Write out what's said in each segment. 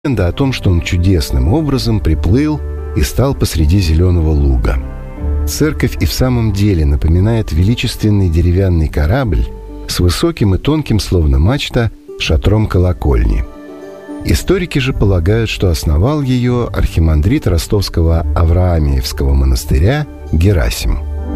легенда о том, что он чудесным образом приплыл и стал посреди зеленого луга. Церковь и в самом деле напоминает величественный деревянный корабль с высоким и тонким, словно мачта, шатром колокольни. Историки же полагают, что основал ее архимандрит ростовского Авраамиевского монастыря Герасим.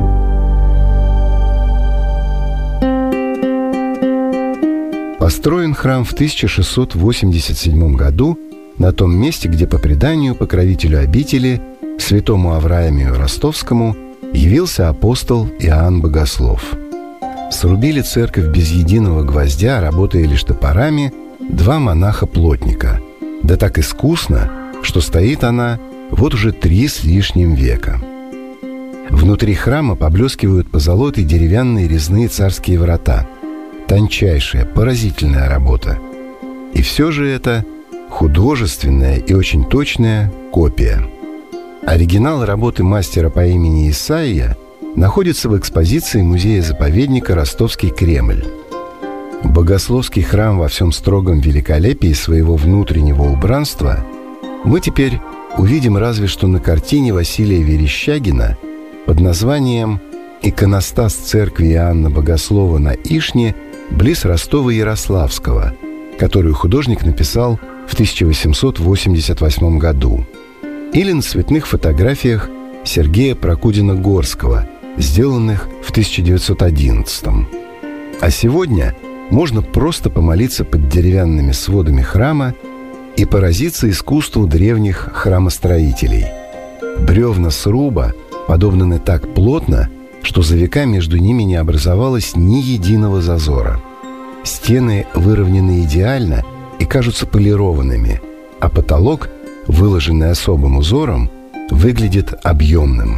Построен храм в 1687 году на том месте, где по преданию покровителю обители, святому Авраамию Ростовскому, явился апостол Иоанн Богослов. Срубили церковь без единого гвоздя, работая лишь топорами, два монаха-плотника. Да так искусно, что стоит она вот уже 3 с лишним века. Внутри храма поблескивают позолотой деревянные резные царские врата. Тончайшая, поразительная работа. И все же это художественная и очень точная копия. Оригинал работы мастера по имени Исаия находится в экспозиции музея-заповедника «Ростовский Кремль». Богословский храм во всем строгом великолепии своего внутреннего убранства мы теперь увидим разве что на картине Василия Верещагина под названием «Иконостас церкви Иоанна Богослова на Ишне близ Ростова-Ярославского», которую художник написал в 1888 году, или на цветных фотографиях Сергея Прокудина-Горского, сделанных в 1911. А сегодня можно просто помолиться под деревянными сводами храма и поразиться искусству древних храмостроителей. Бревна сруба подобраны так плотно, что за века между ними не образовалось ни единого зазора. Стены выровнены идеально и кажутся полированными, а потолок, выложенный особым узором, выглядит объемным.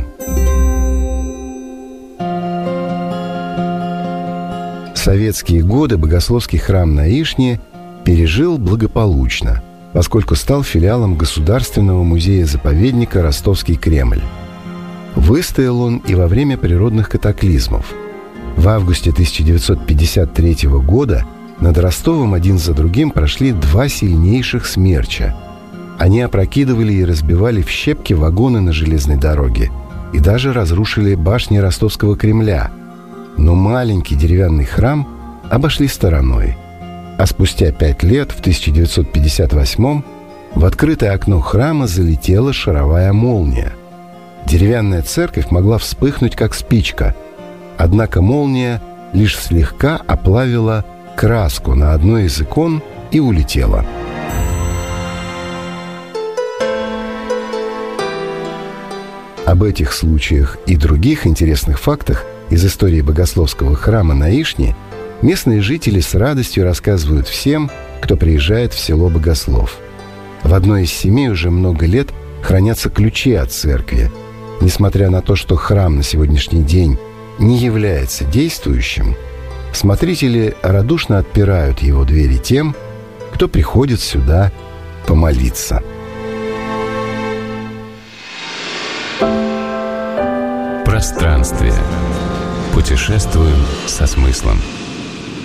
В советские годы Богословский храм на Ишне пережил благополучно, поскольку стал филиалом Государственного музея-заповедника «Ростовский Кремль». Выстоял он и во время природных катаклизмов. В августе 1953 года над Ростовом один за другим прошли 2 сильнейших смерча. Они опрокидывали и разбивали в щепки вагоны на железной дороге и даже разрушили башни Ростовского Кремля. Но маленький деревянный храм обошли стороной. А спустя 5 лет, в 1958-м, в открытое окно храма залетела шаровая молния. Деревянная церковь могла вспыхнуть, как спичка, однако молния лишь слегка оплавила краску на одной из икон и улетела. Об этих случаях и других интересных фактах из истории Богословского храма на Ишне местные жители с радостью рассказывают всем, кто приезжает в село Богослов. В одной из семей уже много лет хранятся ключи от церкви. Несмотря на то, что храм на сегодняшний день не является действующим, смотрители радушно отпирают его двери тем, кто приходит сюда помолиться. Пространствие. Путешествуем со смыслом.